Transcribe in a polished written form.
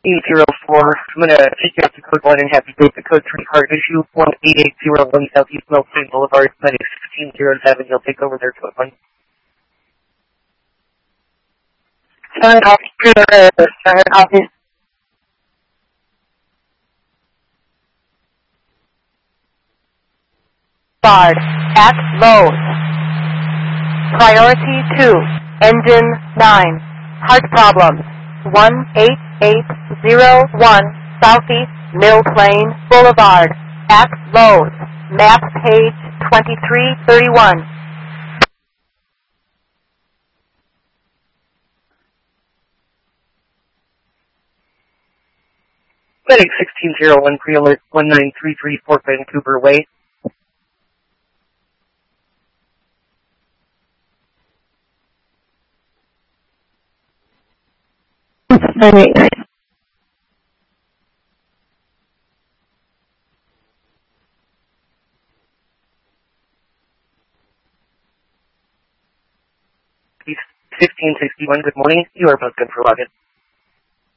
804. I'm going to take you out to code 1 and have you take the code 3 card issue 18801 Southeast Mill Plain Boulevard. That is 1607. You'll take over there, code 1. Guard at Lowe's. Priority 2, engine 9. Heart problems. 18801 Southeast Mill Plain Boulevard at Lowe's. Map page 2331. Medic 1601 pre-alert 1933 Fort Vancouver Way. He's 1561. Good morning. You are both good for login.